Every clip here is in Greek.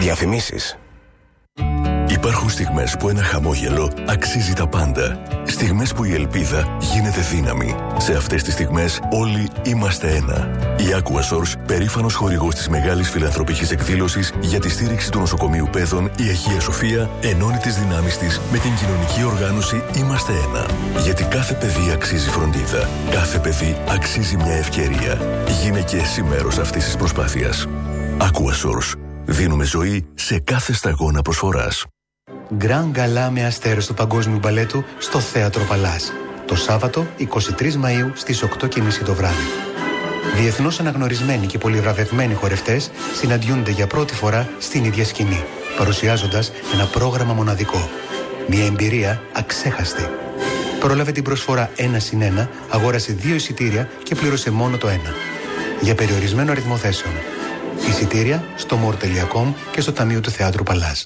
Διαφημίσεις. Υπάρχουν στιγμές που ένα χαμόγελο αξίζει τα πάντα. Στιγμές που η ελπίδα γίνεται δύναμη. Σε αυτές τις στιγμές όλοι είμαστε ένα. Η Aquasource, περήφανος χορηγός της μεγάλης φιλανθρωπικής εκδήλωσης για τη στήριξη του νοσοκομείου Πέδων, η Αγία Σοφία, ενώνει τις δυνάμεις της με την κοινωνική οργάνωση Είμαστε Ένα. Γιατί κάθε παιδί αξίζει φροντίδα. Κάθε παιδί αξίζει μια ευκαιρία. Γίνε και εσύ μέρος αυτής της προσπάθειας. Aquasource. Δίνουμε ζωή σε κάθε σταγόνα προσφοράς. Γκραν γκαλά με αστέρες του Παγκόσμιου Μπαλέτου στο Θέατρο Παλάς. Το Σάββατο 23 Μαΐου στις 8:30 το βράδυ. Διεθνώς αναγνωρισμένοι και πολυβραβευμένοι χορευτές συναντιούνται για πρώτη φορά στην ίδια σκηνή, παρουσιάζοντας ένα πρόγραμμα μοναδικό. Μια εμπειρία αξέχαστη. Πρόλαβε την προσφορά 1+1, αγόρασε 2 εισιτήρια και πλήρωσε μόνο το 1. Για περιορισμένο αριθμό θέσεων. Εισιτήρια στο more.com και στο Ταμείο του Θεάτρου Παλάς.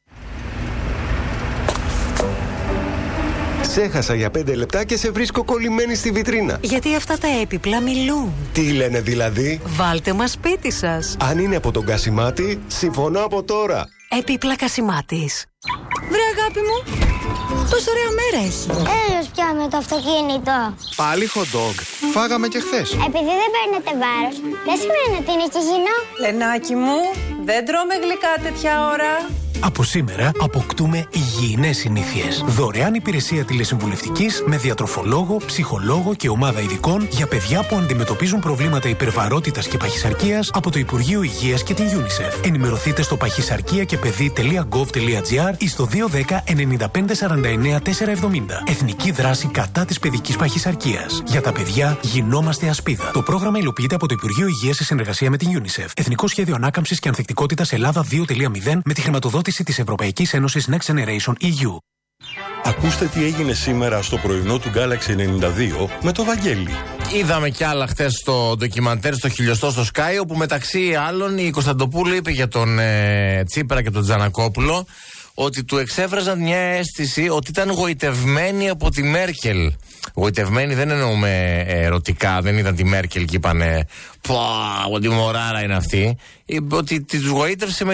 Σε έχασα για 5 λεπτά και σε βρίσκω κολλημένη στη βιτρίνα. Γιατί αυτά τα έπιπλα μιλούν. Τι λένε δηλαδή? Βάλτε μας σπίτι σας. Αν είναι από τον Κασιμάτη, συμφωνώ από τώρα. Έπιπλα Κασιμάτης. Βρε αγάπη μου, τόσο ωραία μέρα έχει. Έλος πια με το αυτοκίνητο. Πάλι hot dog. Φάγαμε και χθες. Επειδή δεν παίρνετε βάρος, δεν σημαίνει ότι είναι και υγιεινό. Λενάκι μου, δεν τρώμε γλυκά τέτοια ώρα. Από σήμερα αποκτούμε υγιεινές συνήθειες. Δωρεάν υπηρεσία τηλεσυμβουλευτικής με διατροφολόγο, ψυχολόγο και ομάδα ειδικών για παιδιά που αντιμετωπίζουν προβλήματα υπερβαρότητας και παχυσαρκίας από το Υπουργείο Υγείας και την UNICEF. Ενημερωθείτε στο παχυσαρκία-και-παιδί.gov.gr ή στο 210 95 49 470. Εθνική δράση κατά της παιδικής παχυσαρκίας. Για τα παιδιά γινόμαστε ασπίδα. Το πρόγραμμα υλοποιείται από το Υπουργείο Υγείας σε συνεργασία με την UNICEF. Εθνικό Σχέδιο Ανάκαμψης και Ανθεκτικότητας Ελλάδα 2.0 με τη χρηματοδότηση της Ευρωπαϊκής Ένωσης Next Generation EU. Ακούστε τι έγινε σήμερα στο πρωινό του Galaxy 92 με το Βαγγέλη. Είδαμε κι άλλα χθες στο ντοκιμαντέρ στο Χιλιοστό στο Sky, όπου μεταξύ άλλων η Κωνσταντοπούλου είπε για τον Τσίπρα και τον Τζανακόπουλο ότι του εξέφραζαν μια αίσθηση ότι ήταν γοητευμένοι από τη Μέρκελ. Γοητευμένοι δεν εννοούμε ερωτικά, δεν είδαν τη Μέρκελ και είπανε πω, ότι μωράρα είναι αυτή. Ότι τους γοήτευσε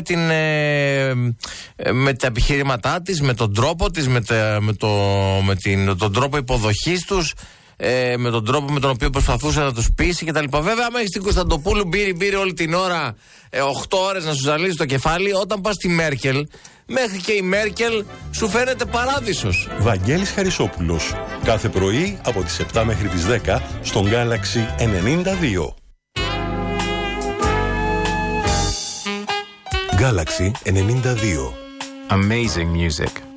με τα επιχειρήματά της, με τον τρόπο της, τον τρόπο υποδοχής τους, με τον τρόπο με τον οποίο προσπαθούσε να τους πείσει κτλ. Βέβαια, άμα έχεις την Κωνσταντοπούλου μπύρι όλη την ώρα, 8 ώρες να σου ζαλίζει το κεφάλι, όταν πας στη Μέρκελ, μέχρι και η Μέρκελ σου φαίνεται παράδεισος. Βαγγέλης Χαρισόπουλος. Κάθε πρωί από τις 7 μέχρι τις 10 στον Galaxy 92. Galaxy 92. Amazing music.